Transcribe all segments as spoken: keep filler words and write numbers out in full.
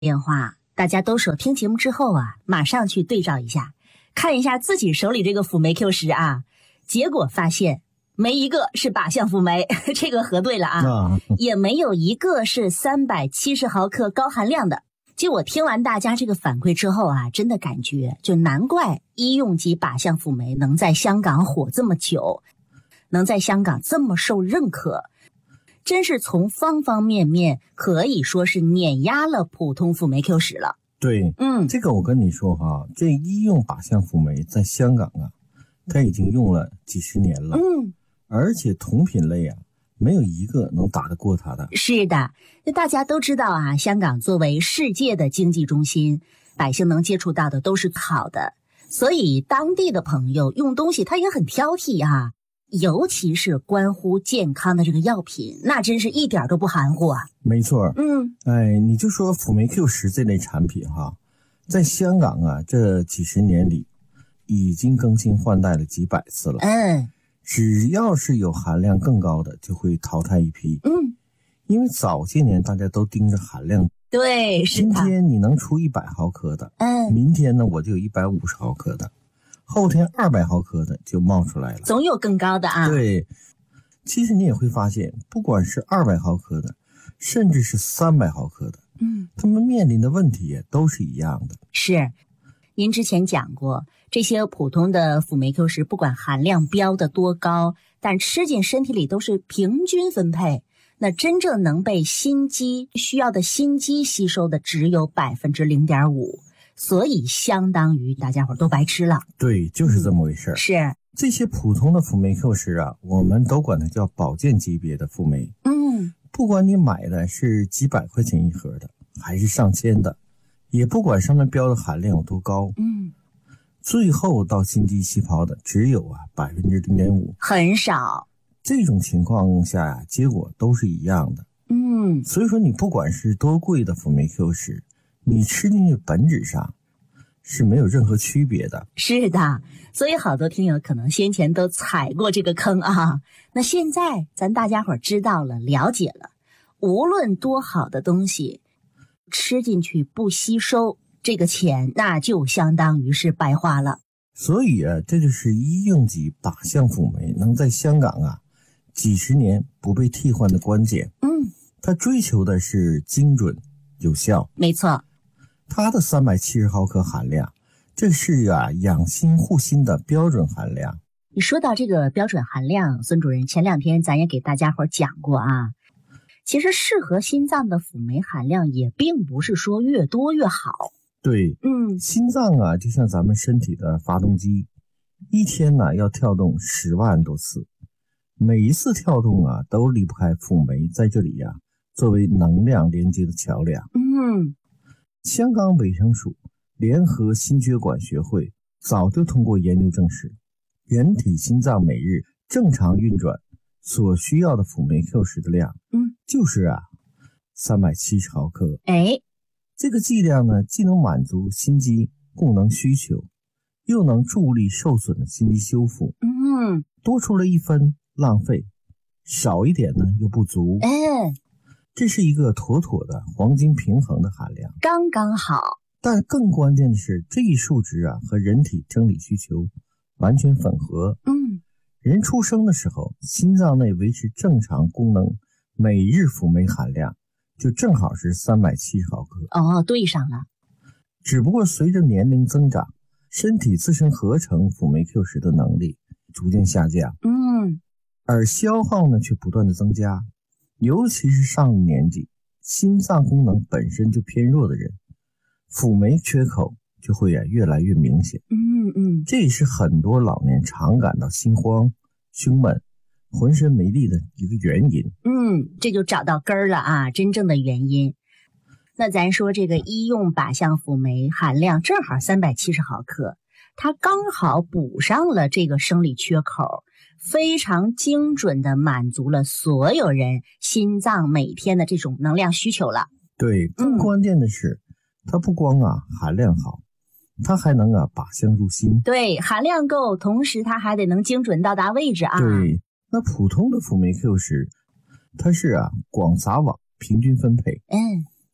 变化，大家都说听节目之后啊，马上去对照一下，看一下自己手里这个辅酶 Q 十啊，结果发现没一个是靶向辅酶，这个核对了啊，啊也没有一个是三百七十毫克高含量的。就我听完大家这个反馈之后啊，真的感觉就难怪医用级靶向辅酶能在香港火这么久，能在香港这么受认可，真是从方方面面可以说是碾压了普通辅酶 Q 十了。 对，嗯，这个我跟你说哈，这医用靶向辅酶在香港啊，它已经用了几十年了，嗯，而且同品类啊，没有一个能打得过它的。 是的，那大家都知道啊，香港作为世界的经济中心，百姓能接触到的都是好的，所以当地的朋友用东西他也很挑剔啊，尤其是关乎健康的这个药品，那真是一点都不含糊啊。 没错，嗯，哎，你就说辅酶 Q 十这类产品哈，在香港啊这几十年里，已经更新换代了几百次了。嗯。只要是有含量更高的就会淘汰一批，嗯，因为早些年大家都盯着含量， 对，是今天你能出一百毫克的，嗯，明天呢我就有一百五十毫克的，后天二百毫克的就冒出来了， 总有更高的啊。 对，其实你也会发现，不管是二百毫克的，甚至是三百毫克的，嗯，他们面临的问题也都是一样的。 是，您之前讲过。这些普通的辅酶 Q 十不管含量标的多高，但吃进身体里都是平均分配，那真正能被心肌需要的心肌吸收的只有 百分之零点五， 所以相当于大家伙都白吃了。 对，就是这么回事、嗯、 是这些普通的辅酶 Q 十啊，我们都管它叫保健级别的辅酶。嗯，不管你买的是几百块钱一盒的还是上千的，也不管上面标的含量有多高，嗯，最后到心肌细胞的只有啊 百分之零点五， 很少。 这种情况下呀、啊，结果都是一样的。嗯，所以说你不管是多贵的辅酶 Q 十，你吃进去本质上是没有任何区别的。 是的，所以好多听友可能先前都踩过这个坑啊。那现在咱大家伙知道了，了解了，无论多好的东西，吃进去不吸收，这个钱那就相当于是白花了。 所以啊，这就是医用级靶向辅酶能在香港啊几十年不被替换的关键。嗯，它追求的是精准有效。 没错， 它的三百七十毫克含量，这是啊养心护心的标准含量。 你说到这个标准含量，孙主任前两天咱也给大家伙讲过啊，其实适合心脏的辅酶含量也并不是说越多越好。 对，嗯，心脏啊就像咱们身体的发动机，一天呢要跳动十万多次，每一次跳动啊都离不开辅酶在这里呀、啊、作为能量连接的桥梁。嗯，香港卫生署联合心血管学会早就通过研究证实，人体心脏每日正常运转所需要的辅酶 Q 十的量，嗯，就是啊三百七十毫克。哎，这个剂量呢，既能满足心肌功能需求，又能助力受损的心肌修复。嗯，多出了一分浪费，少一点呢又不足。哎，这是一个妥妥的黄金平衡的含量， 刚刚好。 但更关键的是，这一数值啊和人体生理需求完全吻合。嗯，人出生的时候，心脏内维持正常功能每日辅酶含量就正好是三百七十毫克。 哦，对上了。 只不过随着年龄增长，身体自身合成辅酶 Q 十的能力逐渐下降。嗯，而消耗呢却不断的增加，尤其是上了年纪，心脏功能本身就偏弱的人，辅酶缺口就会啊越来越明显。嗯嗯，这也是很多老年常感到心慌、胸闷、浑身没力的一个原因。 嗯，这就找到根儿了啊，真正的原因。那咱说这个医用靶向辅酶含量正好三百七十毫克，它刚好补上了这个生理缺口，非常精准的满足了所有人心脏每天的这种能量需求了。 对，更关键的是、嗯、它不光啊含量好，它还能啊靶向入心。 对，含量够，同时它还得能精准到达位置啊。 对，那普通的辅酶 Q 十它是啊广撒网平均分配，嗯，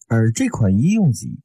而这款医用机